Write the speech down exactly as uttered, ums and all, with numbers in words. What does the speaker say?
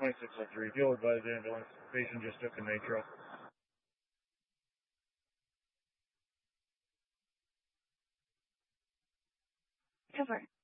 twenty-six oh three. Fuel advised ambulance. Patient just took a nitro. Cover.